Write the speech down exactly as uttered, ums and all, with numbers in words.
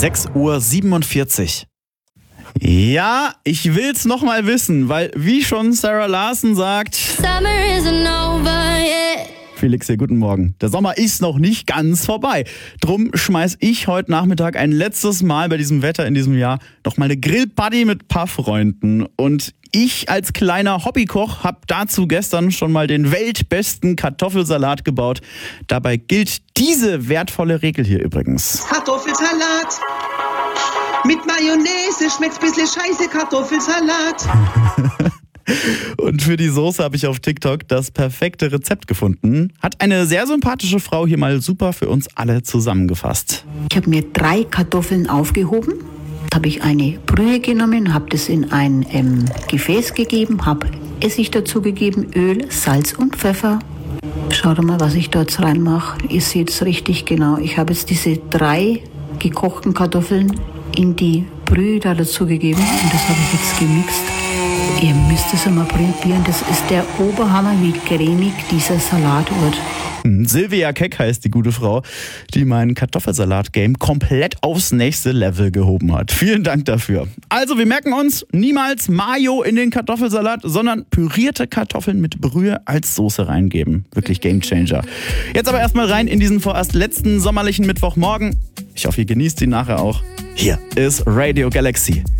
sechs Uhr siebenundvierzig. Ja, ich will's noch mal wissen, weil wie schon Sarah Larson sagt... Summer isn't over yet. Felix hier, guten Morgen. Der Sommer ist noch nicht ganz vorbei. Drum schmeiß ich heute Nachmittag ein letztes Mal bei diesem Wetter in diesem Jahr noch mal eine Grillparty mit ein paar Freunden. Und ich als kleiner Hobbykoch habe dazu gestern schon mal den weltbesten Kartoffelsalat gebaut. Dabei gilt diese wertvolle Regel hier übrigens. Kartoffelsalat mit Mayonnaise schmeckt's bisschen scheiße, Kartoffelsalat. Und für die Soße habe ich auf TikTok das perfekte Rezept gefunden. Hat eine sehr sympathische Frau hier mal super für uns alle zusammengefasst. Ich habe mir drei Kartoffeln aufgehoben. Da habe ich eine Brühe genommen, habe das in ein ähm, Gefäß gegeben, habe Essig dazu gegeben, Öl, Salz und Pfeffer. Schaut mal, was ich da jetzt reinmache. Ihr seht es richtig genau. Ich habe jetzt diese drei gekochten Kartoffeln in die Brühe da dazu gegeben und das habe ich jetzt gemixt. Ihr müsst es einmal probieren. Das ist der Oberhammer, wie cremig dieser Salat wird. Silvia Keck heißt die gute Frau, die mein Kartoffelsalat-Game komplett aufs nächste Level gehoben hat. Vielen Dank dafür. Also, wir merken uns, niemals Mayo in den Kartoffelsalat, sondern pürierte Kartoffeln mit Brühe als Soße reingeben. Wirklich Gamechanger. Jetzt aber erstmal rein in diesen vorerst letzten sommerlichen Mittwochmorgen. Ich hoffe, ihr genießt ihn nachher auch. Hier ist Radio Galaxy.